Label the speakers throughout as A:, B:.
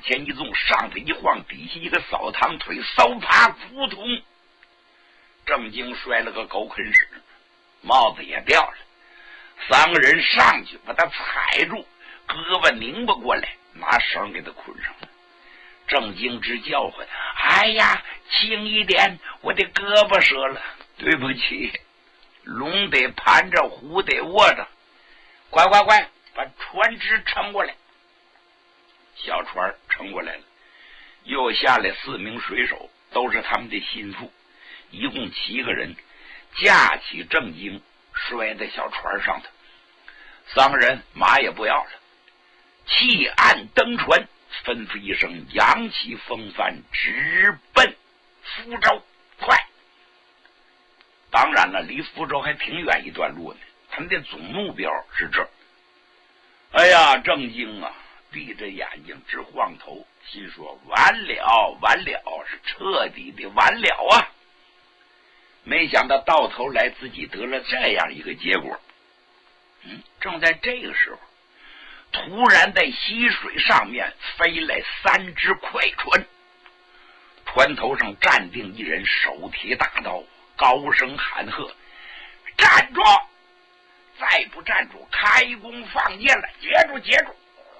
A: 往前一纵，上头一晃，底下一个扫堂腿，嗖啪扑通，郑经摔了个狗啃屎，帽子也掉了。三个人上去把他踩住，胳膊拧不过来，拿绳给他捆上了。郑经直叫唤：“哎呀，轻一点，我的胳膊折了。”对不起，龙得盘着，虎得握着。快快快，把船只撑过来。小船撑过来了，又下来4名水手，都是他们的心腹，一共7个人，架起郑经，摔在小船上头。3个人马也不要了，弃岸登船，吩咐一声，扬起风帆，直奔福州。快！当然了，离福州还挺远一段路呢，他们的总目标是这儿。哎呀，郑经啊，闭着眼睛直晃头，心说完了完了，是彻底的完了啊！没想到到头来自己得了这样一个结果。正在这个时候，突然在溪水上面飞来3只快船，船头上站定一人，手提大刀，高声喊喝：“站住！再不站住，开弓放箭了！截住，截住！”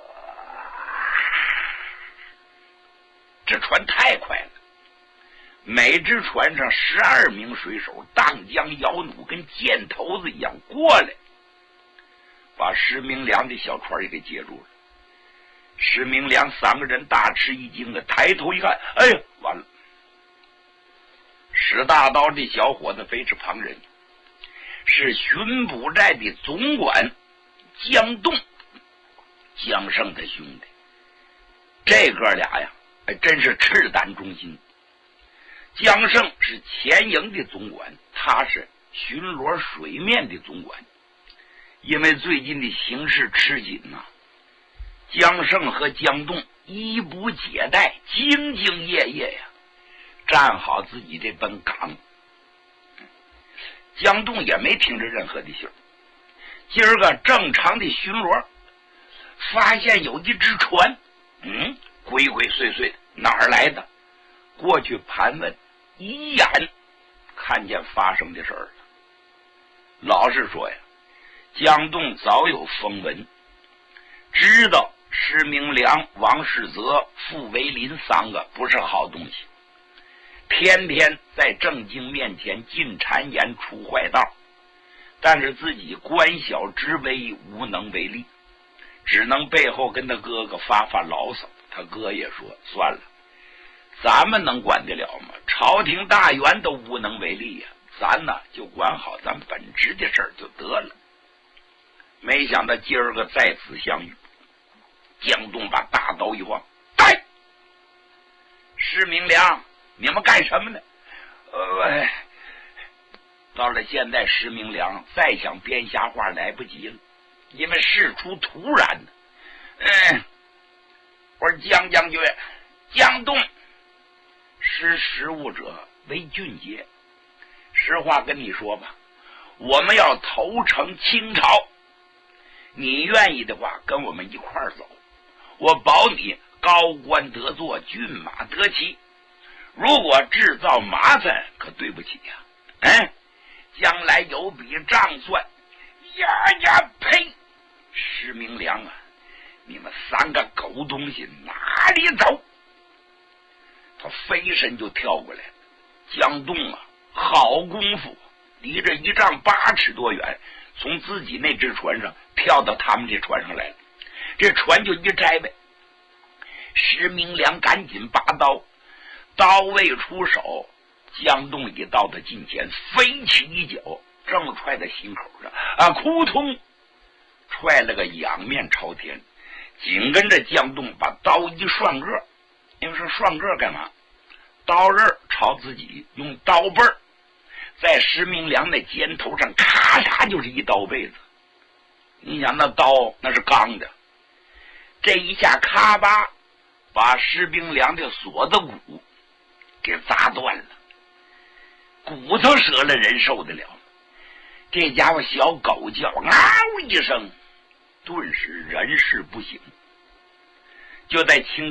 A: 这船太快了，每只船上12名水手，荡江摇弩，跟箭头子一样过来，把石明良的小船也给接住了。石明良3个人大吃一惊的，抬头一看，哎呀，完了！使大刀的小伙子非是旁人，是巡捕寨的总管江栋，江胜的兄弟。这哥俩呀，真是赤胆忠心。江胜是前营的总管，他是巡逻水面的总管。因为最近的形势吃紧呐，江胜和江栋衣不解带，兢兢业业呀，站好自己这本岗。江栋也没听着任何的信儿。今儿个正常的巡逻，发现有一只船，鬼鬼祟祟的，哪儿来的？过去盘问，一眼看见发生的事儿了。老实说呀，江栋早有风闻，知道施明良、王世泽、傅维林3个不是好东西，天天在郑经面前进谗言出坏道，但是自己官小职微，无能为力，只能背后跟他哥哥发发牢骚。他哥也说算了，咱们能管得了吗？朝廷大员都无能为力呀，咱呢就管好咱本职的事儿就得了。没想到今儿个再次相遇，江栋把大刀一晃，带施明良，你们干什么呢？到了现在，施明良再想编瞎话来不及了，因为事出突然的。我说江将军，江栋识时务者为俊杰。实话跟你说吧，我们要投诚清朝，你愿意的话跟我们一块儿走，我保你高官得坐，骏马得骑。如果制造麻烦，可对不起呀。将来有笔账算。呀呸！施明良啊，你们3个狗东西哪里走？他飞身就跳过来。江栋啊，好功夫，离着一丈8尺多远，从自己那只船上跳到他们这船上来了。这船就一摘呗。施明良赶紧拔刀，刀未出手，江栋已到他近前，飞起一脚，正踹在心口上，扑通，踹了个仰面朝天。紧跟着江栋把刀一涮个，因为说涮个干嘛？刀刃朝自己，用刀背儿在施明良那肩头上咔嚓就是一刀背子。你想那刀那是钢的，这一下咔吧把施明良的锁子骨给砸断了，骨头折了人受得了？这家伙小狗叫嗷一声，顿时人事不省。就在清